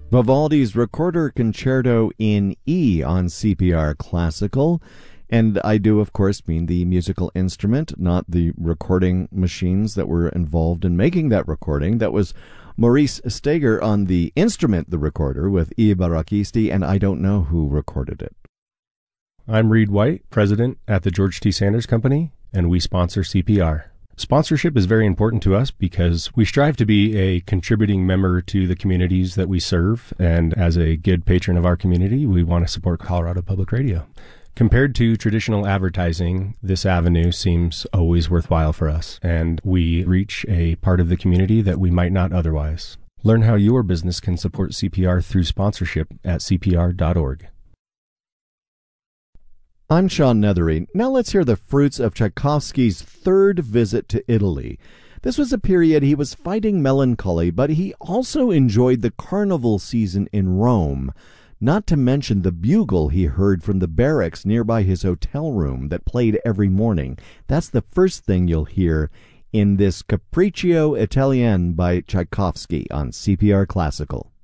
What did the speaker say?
Vivaldi's Recorder Concerto in E on CPR Classical. And I do, of course, mean the musical instrument, not the recording machines that were involved in making that recording. That was Maurice Steger on the instrument, the recorder, with I Barocchisti, and I don't know who recorded it. I'm Reed White, president at the George T. Sanders Company, and we sponsor CPR. Sponsorship is very important to us because we strive to be a contributing member to the communities that we serve, and as a good patron of our community, we want to support Colorado Public Radio. Compared to traditional advertising, this avenue seems always worthwhile for us, and we reach a part of the community that we might not otherwise. Learn how your business can support CPR through sponsorship at cpr.org. I'm Sean Nethery. Now let's hear the fruits of Tchaikovsky's third visit to Italy. This was a period he was fighting melancholy, but he also enjoyed the carnival season in Rome, not to mention the bugle he heard from the barracks nearby his hotel room that played every morning. That's the first thing you'll hear in this Capriccio Italien by Tchaikovsky on CPR Classical.